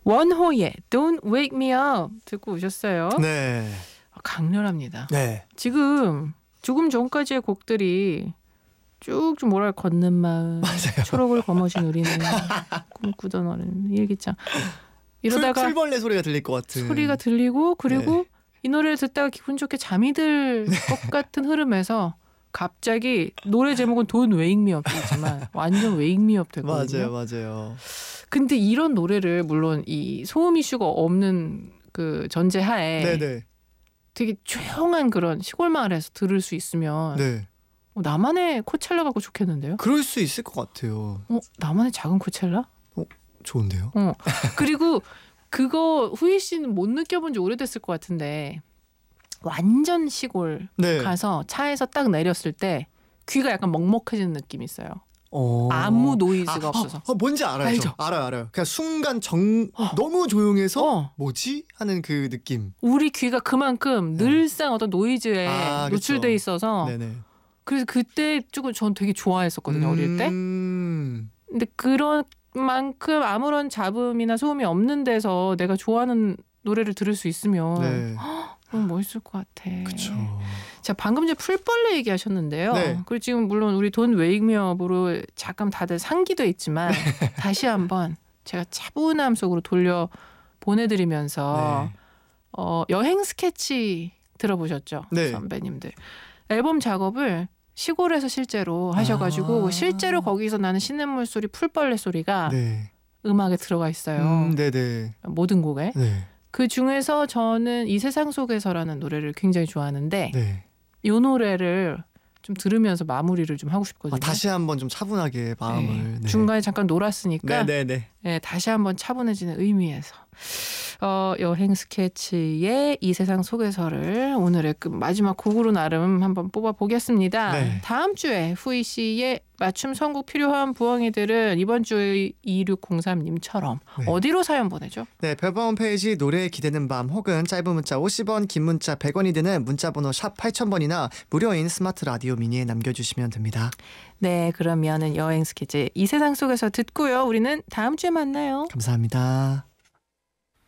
원호의 Don't Wake Me Up 듣고 오셨어요. 네. 강렬합니다. 네. 지금 조금 전까지의 곡들이 쭉쭉 뭐랄 걷는 마음, 맞아요. 초록을 거머쥔 우리는 꿈꾸던 어린 일기장 이러다가 풀벌레 소리가 들릴 것 같은 소리가 들리고 그리고 네. 이 노래를 듣다가 기분 좋게 잠이 들 것 같은 흐름에서 갑자기 노래 제목은 Don't Wake Me Up이지만 완전 Wake Me Up 됐거든요. 맞아요. 근데 이런 노래를 물론 이 소음 이슈가 없는 그 전제하에 네네. 되게 조용한 그런 시골 마을에서 들을 수 있으면 네. 나만의 코첼라 갖고 좋겠는데요? 그럴 수 있을 것 같아요. 나만의 작은 코첼라? 좋은데요? 그리고 그거 후이 씨는 못 느껴본 지 오래됐을 것 같은데 완전 시골 네. 가서 차에서 딱 내렸을 때 귀가 약간 먹먹해지는 느낌이 있어요. 어. 아무 노이즈가 없어서. 뭔지 알아요. 알죠? 알아요. 그냥 순간 너무 조용해서 뭐지? 하는 그 느낌. 우리 귀가 그만큼 늘상 어떤 노이즈에 노출돼 그쵸. 있어서 네네. 그래서 그때 조금 전 되게 좋아했었거든요. 어릴 때. 근데 그런 만큼 아무런 잡음이나 소음이 없는 데서 내가 좋아하는 노래를 들을 수 있으면 네. 너무 멋있을 것 같아. 그렇죠. 자, 방금 전에 풀벌레 얘기하셨는데요. 네. 그리고 지금 물론 우리 돈 웨이크미업으로 잠깐 다들 상기도 있지만 다시 한번 제가 차분함 속으로 돌려 보내드리면서 여행 스케치 들어보셨죠? 네. 선배님들. 앨범 작업을 시골에서 실제로 하셔가지고 실제로 거기서 나는 시냇물 소리, 풀벌레 소리가 네. 음악에 들어가 있어요. 네네. 모든 곡에. 네. 그 중에서 저는 이 세상 속에서라는 노래를 굉장히 좋아하는데 네. 이 노래를 좀 들으면서 마무리를 좀 하고 싶거든요. 다시 한번 좀 차분하게 마음을. 네. 중간에 잠깐 놀았으니까 네네네. 네, 다시 한번 차분해지는 의미에서 여행 스케치의 이 세상 속에서를 오늘의 그 마지막 곡으로 나름 한번 뽑아보겠습니다. 네. 다음 주에 후이 씨의 맞춤 선곡 필요한 부엉이들은 이번 주에 2603님처럼 어디로 사연 보내죠? 네, 별밤 홈페이지 노래에 기대는 밤 혹은 짧은 문자 50원, 긴 문자 100원이 드는 문자번호 샵 8000번이나 무료인 스마트 라디오 미니에 남겨주시면 됩니다. 네, 그러면은 여행 스케치 이 세상 속에서 듣고요. 우리는 다음 주에 만나요. 감사합니다.